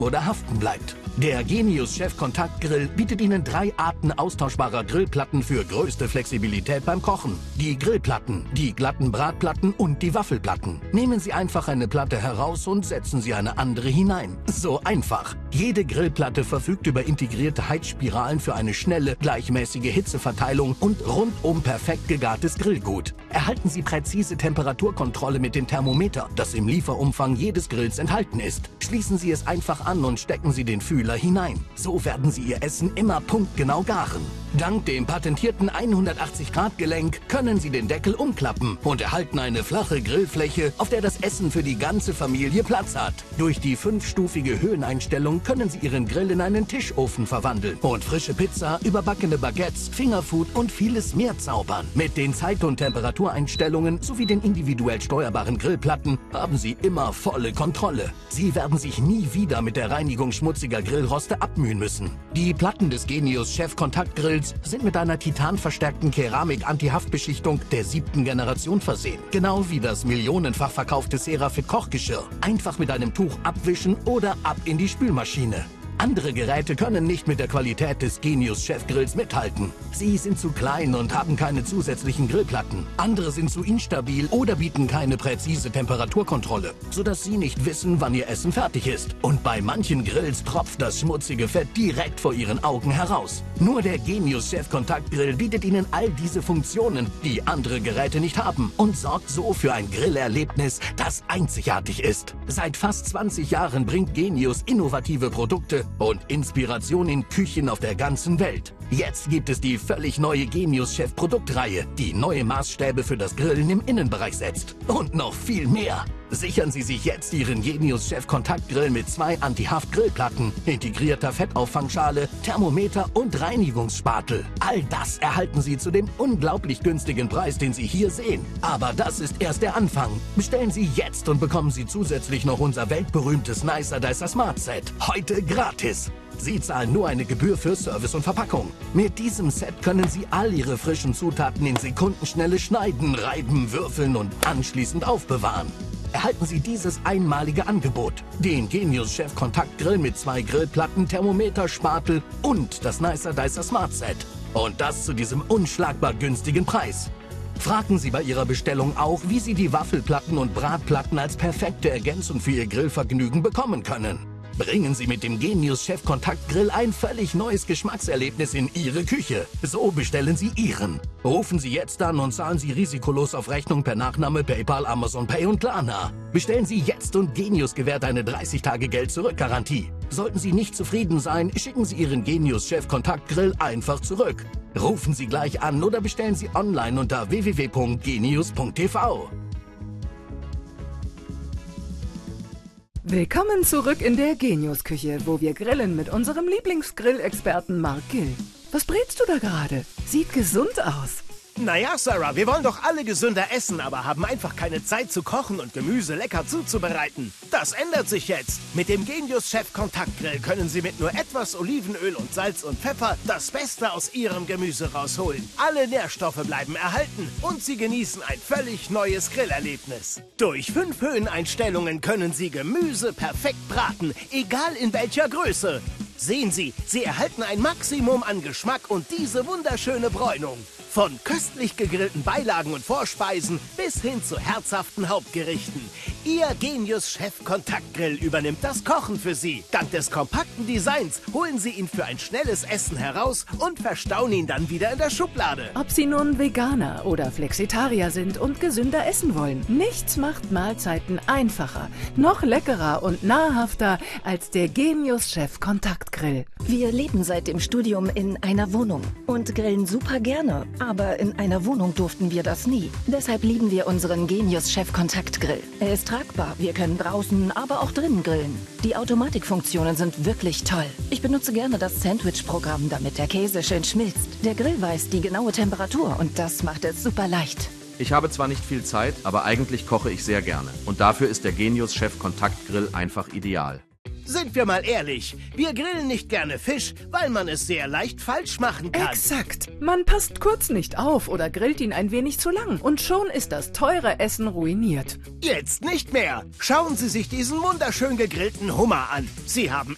oder haften bleibt. Der Genius Chef Kontaktgrill bietet Ihnen 3 Arten austauschbarer Grillplatten für größte Flexibilität beim Kochen. Die Grillplatten, die glatten Bratplatten und die Waffelplatten. Nehmen Sie einfach eine Platte heraus und setzen Sie eine andere hinein. So einfach. Jede Grillplatte verfügt über integrierte Heizspiralen für eine schnelle, gleichmäßige Hitzeverteilung und rundum perfekt gegartes Grillgut. Erhalten Sie präzise Temperaturkontrolle mit dem Thermometer, das im Lieferumfang jedes Grills enthalten ist. Schließen Sie es einfach an und stecken Sie den Fühler hinein. So werden Sie Ihr Essen immer punktgenau garen. Dank dem patentierten 180-Grad-Gelenk können Sie den Deckel umklappen und erhalten eine flache Grillfläche, auf der das Essen für die ganze Familie Platz hat. Durch die 5-stufige Höheneinstellung können Sie Ihren Grill in einen Tischofen verwandeln und frische Pizza, überbackene Baguettes, Fingerfood und vieles mehr zaubern. Mit den Zeit- und Temperatureinstellungen sowie den individuell steuerbaren Grillplatten haben Sie immer volle Kontrolle. Sie werden sich nie wieder mit der Reinigung schmutziger Grillroste abmühen müssen. Die Platten des Genius Chef Kontaktgrills sind mit einer titanverstärkten Keramik-Antihaftbeschichtung der 7. Generation versehen. Genau wie das millionenfach verkaufte Cerafit Kochgeschirr. Einfach mit einem Tuch abwischen oder ab in die Spülmaschine. Andere Geräte können nicht mit der Qualität des Genius Chef Grills mithalten. Sie sind zu klein und haben keine zusätzlichen Grillplatten. Andere sind zu instabil oder bieten keine präzise Temperaturkontrolle, sodass Sie nicht wissen, wann Ihr Essen fertig ist. Und bei manchen Grills tropft das schmutzige Fett direkt vor Ihren Augen heraus. Nur der Genius Chef Kontaktgrill bietet Ihnen all diese Funktionen, die andere Geräte nicht haben, und sorgt so für ein Grillerlebnis, das einzigartig ist. Seit fast 20 Jahren bringt Genius innovative Produkte und Inspiration in Küchen auf der ganzen Welt. Jetzt gibt es die völlig neue Genius Chef Produktreihe, die neue Maßstäbe für das Grillen im Innenbereich setzt. Und noch viel mehr. Sichern Sie sich jetzt Ihren Genius Chef Kontaktgrill mit 2 Anti-Haft-Grillplatten, integrierter Fettauffangschale, Thermometer und Reinigungsspatel. All das erhalten Sie zu dem unglaublich günstigen Preis, den Sie hier sehen. Aber das ist erst der Anfang. Bestellen Sie jetzt und bekommen Sie zusätzlich noch unser weltberühmtes Nicer Dicer Smart Set. Heute gratis. Sie zahlen nur eine Gebühr für Service und Verpackung. Mit diesem Set können Sie all Ihre frischen Zutaten in Sekundenschnelle schneiden, reiben, würfeln und anschließend aufbewahren. Erhalten Sie dieses einmalige Angebot. Den Genius Chef Kontaktgrill mit 2 Grillplatten, Thermometer, Spatel und das Nicer Dicer Smart Set. Und das zu diesem unschlagbar günstigen Preis. Fragen Sie bei Ihrer Bestellung auch, wie Sie die Waffelplatten und Bratplatten als perfekte Ergänzung für Ihr Grillvergnügen bekommen können. Bringen Sie mit dem Genius Chef Kontaktgrill ein völlig neues Geschmackserlebnis in Ihre Küche. So bestellen Sie Ihren. Rufen Sie jetzt an und zahlen Sie risikolos auf Rechnung per Nachname, PayPal, Amazon Pay und Klarna. Bestellen Sie jetzt und Genius gewährt eine 30-Tage-Geld-Zurück-Garantie. Sollten Sie nicht zufrieden sein, schicken Sie Ihren Genius Chef Kontaktgrill einfach zurück. Rufen Sie gleich an oder bestellen Sie online unter www.genius.tv. Willkommen zurück in der Genius-Küche, wo wir grillen mit unserem Lieblingsgrillexperten Mark Gill. Was brätst du da gerade? Sieht gesund aus. Naja, Sarah, wir wollen doch alle gesünder essen, aber haben einfach keine Zeit zu kochen und Gemüse lecker zuzubereiten. Das ändert sich jetzt. Mit dem Genius Chef Kontaktgrill können Sie mit nur etwas Olivenöl und Salz und Pfeffer das Beste aus Ihrem Gemüse rausholen. Alle Nährstoffe bleiben erhalten und Sie genießen ein völlig neues Grillerlebnis. Durch 5 Höheneinstellungen können Sie Gemüse perfekt braten, egal in welcher Größe. Sehen Sie, Sie erhalten ein Maximum an Geschmack und diese wunderschöne Bräunung. Von köstlich gegrillten Beilagen und Vorspeisen bis hin zu herzhaften Hauptgerichten. Ihr Genius Chef Kontaktgrill übernimmt das Kochen für Sie. Dank des kompakten Designs holen Sie ihn für ein schnelles Essen heraus und verstauen ihn dann wieder in der Schublade. Ob Sie nun Veganer oder Flexitarier sind und gesünder essen wollen, nichts macht Mahlzeiten einfacher, noch leckerer und nahrhafter als der Genius Chef Kontaktgrill. Wir leben seit dem Studium in einer Wohnung und grillen super gerne. Aber in einer Wohnung durften wir das nie. Deshalb lieben wir unseren Genius Chef Kontaktgrill. Er ist tragbar, wir können draußen, aber auch drinnen grillen. Die Automatikfunktionen sind wirklich toll. Ich benutze gerne das Sandwich-Programm, damit der Käse schön schmilzt. Der Grill weiß die genaue Temperatur und das macht es super leicht. Ich habe zwar nicht viel Zeit, aber eigentlich koche ich sehr gerne. Und dafür ist der Genius Chef Kontaktgrill einfach ideal. Sind wir mal ehrlich, wir grillen nicht gerne Fisch, weil man es sehr leicht falsch machen kann. Exakt. Man passt kurz nicht auf oder grillt ihn ein wenig zu lang und schon ist das teure Essen ruiniert. Jetzt nicht mehr. Schauen Sie sich diesen wunderschön gegrillten Hummer an. Sie haben